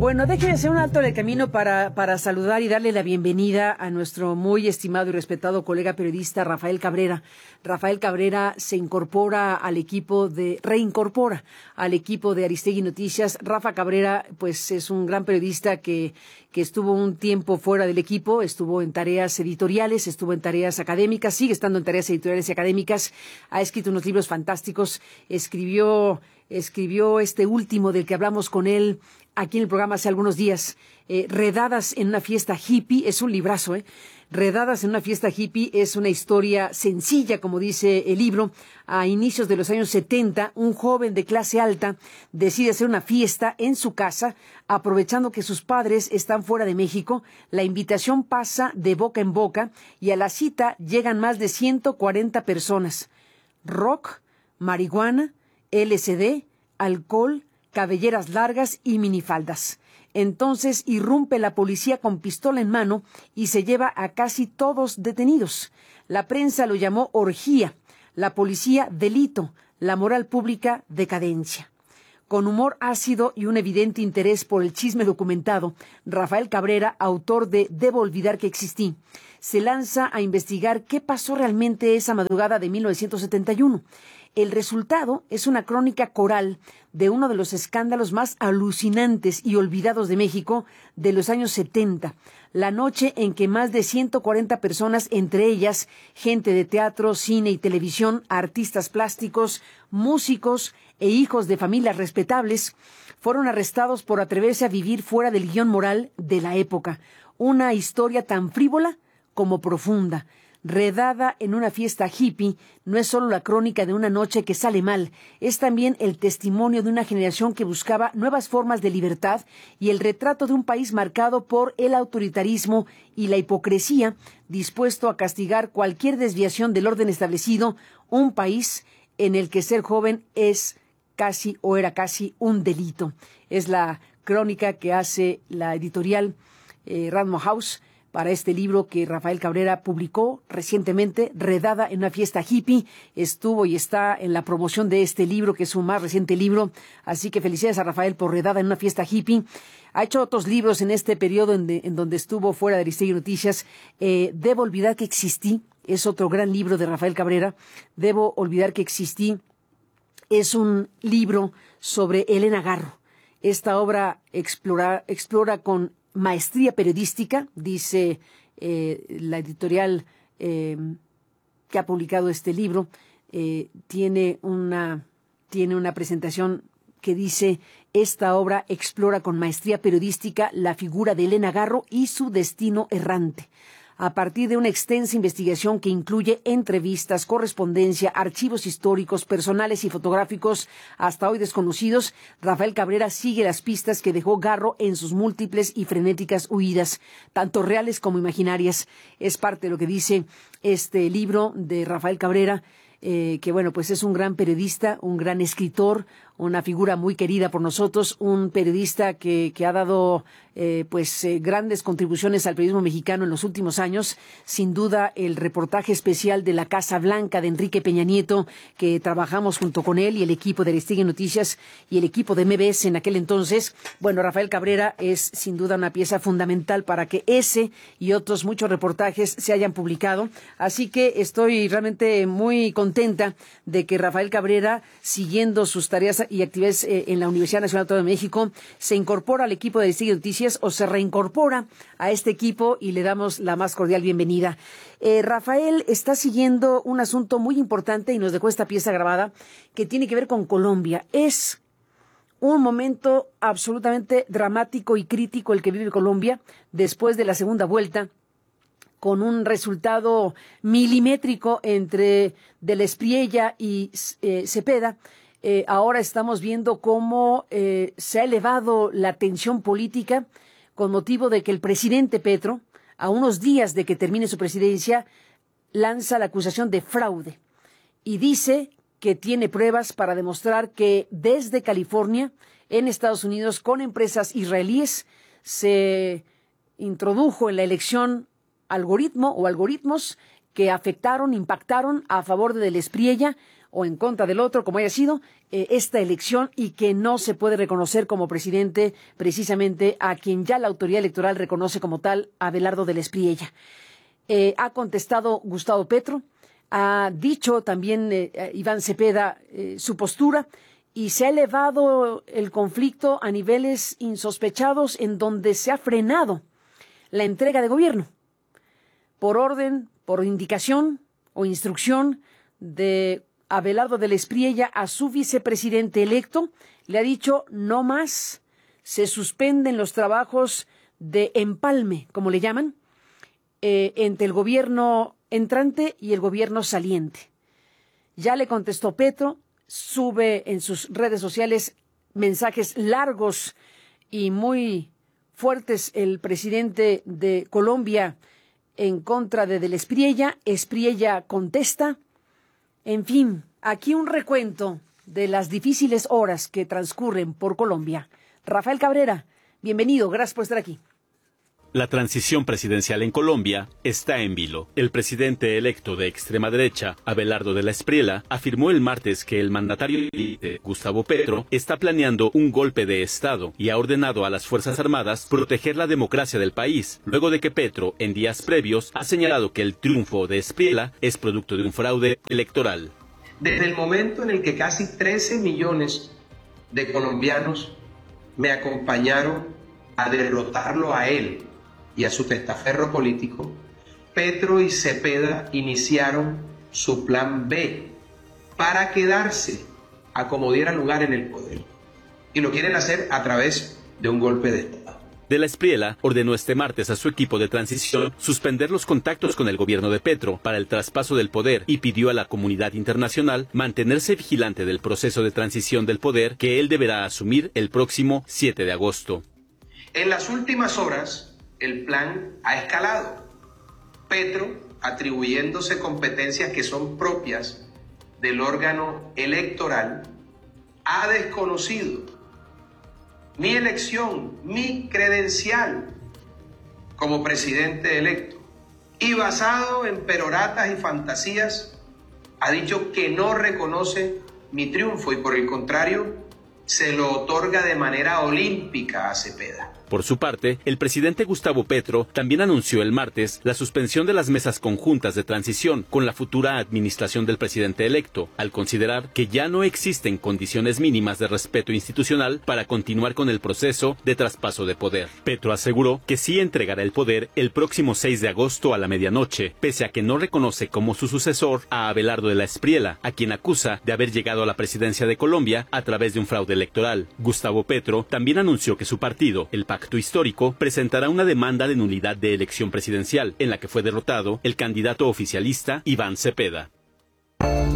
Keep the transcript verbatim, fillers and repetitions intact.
Bueno, déjeme hacer un alto en el camino para, para saludar y darle la bienvenida a nuestro muy estimado y respetado colega periodista Rafael Cabrera. Rafael Cabrera se incorpora al equipo de, reincorpora al equipo de Aristegui Noticias. Rafa Cabrera, pues es un gran periodista que, que estuvo un tiempo fuera del equipo, estuvo en tareas editoriales, estuvo en tareas académicas, sigue estando en tareas editoriales y académicas, ha escrito unos libros fantásticos, escribió, escribió este último del que hablamos con él aquí en el programa hace algunos días, eh, Redadas en una fiesta hippie, es un librazo, ¿eh? Redadas en una fiesta hippie es una historia sencilla, como dice el libro. A inicios de los años setenta, un joven de clase alta decide hacer una fiesta en su casa, aprovechando que sus padres están fuera de México. La invitación pasa de boca en boca y a la cita llegan más de ciento cuarenta personas. Rock, marihuana, L S D, alcohol, cabelleras largas y minifaldas. Entonces irrumpe la policía con pistola en mano y se lleva a casi todos detenidos. La prensa lo llamó orgía, la policía delito, la moral pública decadencia. Con humor ácido y un evidente interés por el chisme documentado, Rafael Cabrera, autor de Debo olvidar que existí, se lanza a investigar qué pasó realmente esa madrugada de mil novecientos setenta y uno. El resultado es una crónica coral de uno de los escándalos más alucinantes y olvidados de México de los años setenta, la noche en que más de ciento cuarenta personas, entre ellas gente de teatro, cine y televisión, artistas plásticos, músicos e hijos de familias respetables, fueron arrestados por atreverse a vivir fuera del guión moral de la época. Una historia tan frívola como profunda. Redada en una fiesta hippie, no es solo la crónica de una noche que sale mal, es también el testimonio de una generación que buscaba nuevas formas de libertad y el retrato de un país marcado por el autoritarismo y la hipocresía, dispuesto a castigar cualquier desviación del orden establecido, un país en el que ser joven es casi o era casi un delito. Es la crónica que hace la editorial eh, Random House para este libro que Rafael Cabrera publicó recientemente, Redada en una fiesta hippie. Estuvo y está en la promoción de este libro, que es su más reciente libro. Así que felicidades a Rafael por Redada en una fiesta hippie. Ha hecho otros libros en este periodo en, de, en donde estuvo fuera de Aristegui Noticias. Eh, Debo olvidar que existí. Es otro gran libro de Rafael Cabrera. Debo olvidar que existí. Es un libro sobre Elena Garro. Esta obra explora, explora con maestría periodística, dice eh, la editorial eh, que ha publicado este libro, eh, tiene una, tiene una presentación que dice: esta obra explora con maestría periodística la figura de Elena Garro y su destino errante. A partir de una extensa investigación que incluye entrevistas, correspondencia, archivos históricos, personales y fotográficos hasta hoy desconocidos, Rafael Cabrera sigue las pistas que dejó Garro en sus múltiples y frenéticas huidas, tanto reales como imaginarias. Es parte de lo que dice este libro de Rafael Cabrera, eh, que bueno, pues es un gran periodista, un gran escritor, una figura muy querida por nosotros, un periodista que, que ha dado eh, pues eh, grandes contribuciones al periodismo mexicano en los últimos años. Sin duda, el reportaje especial de la Casa Blanca de Enrique Peña Nieto, que trabajamos junto con él y el equipo de Aristegui Noticias y el equipo de M B S en aquel entonces. Bueno, Rafael Cabrera es sin duda una pieza fundamental para que ese y otros muchos reportajes se hayan publicado. Así que estoy realmente muy contenta de que Rafael Cabrera, siguiendo sus tareas y actividades eh, en la Universidad Nacional Autónoma de México, se incorpora al equipo de Aristegui Noticias o se reincorpora a este equipo y le damos la más cordial bienvenida. Eh, Rafael está siguiendo un asunto muy importante y nos dejó esta pieza grabada que tiene que ver con Colombia. Es un momento absolutamente dramático y crítico el que vive Colombia después de la segunda vuelta, con un resultado milimétrico entre Del Espriella y eh, Cepeda. Eh, ahora estamos viendo cómo eh, se ha elevado la tensión política con motivo de que el presidente Petro, a unos días de que termine su presidencia, lanza la acusación de fraude y dice que tiene pruebas para demostrar que desde California, en Estados Unidos, con empresas israelíes, se introdujo en la elección algoritmo o algoritmos que afectaron, impactaron a favor de Del Espriella, o en contra del otro, como haya sido, eh, esta elección, y que no se puede reconocer como presidente precisamente a quien ya la autoridad electoral reconoce como tal, Abelardo de la Espriella. Eh, ha contestado Gustavo Petro, ha dicho también eh, Iván Cepeda eh, su postura, y se ha elevado el conflicto a niveles insospechados, en donde se ha frenado la entrega de gobierno por orden, por indicación o instrucción de Abelardo de la Espriella a su vicepresidente electo. Le ha dicho no más, se suspenden los trabajos de empalme, como le llaman, eh, entre el gobierno entrante y el gobierno saliente. Ya le contestó Petro, sube en sus redes sociales mensajes largos y muy fuertes el presidente de Colombia en contra de de la Espriella. Espriella contesta. En fin, aquí un recuento de las difíciles horas que transcurren por Colombia. Rafael Cabrera, bienvenido, gracias por estar aquí. La transición presidencial en Colombia está en vilo. El presidente electo de extrema derecha, Abelardo de la Espriella, afirmó el martes que el mandatario Gustavo Petro está planeando un golpe de Estado y ha ordenado a las Fuerzas Armadas proteger la democracia del país, luego de que Petro, en días previos, ha señalado que el triunfo de Espriella es producto de un fraude electoral. Desde el momento en el que casi trece millones de colombianos me acompañaron a derrotarlo a él y a su testaferro político, Petro y Cepeda iniciaron su plan B para quedarse a como diera lugar en el poder. Y lo quieren hacer a través de un golpe de Estado. De la Espriella ordenó este martes a su equipo de transición suspender los contactos con el gobierno de Petro para el traspaso del poder y pidió a la comunidad internacional mantenerse vigilante del proceso de transición del poder que él deberá asumir el próximo siete de agosto. En las últimas horas, el plan ha escalado. Petro, atribuyéndose competencias que son propias del órgano electoral, ha desconocido mi elección, mi credencial como presidente electo, y basado en peroratas y fantasías, ha dicho que no reconoce mi triunfo y por el contrario, se lo otorga de manera olímpica a Cepeda. Por su parte, el presidente Gustavo Petro también anunció el martes la suspensión de las mesas conjuntas de transición con la futura administración del presidente electo, al considerar que ya no existen condiciones mínimas de respeto institucional para continuar con el proceso de traspaso de poder. Petro aseguró que sí entregará el poder el próximo seis de agosto a la medianoche, pese a que no reconoce como su sucesor a Abelardo de la Espriella, a quien acusa de haber llegado a la presidencia de Colombia a través de un fraude electoral. Gustavo Petro también anunció que su partido, el Pacto Histórico, presentará una demanda de nulidad de elección presidencial, en la que fue derrotado el candidato oficialista Iván Cepeda.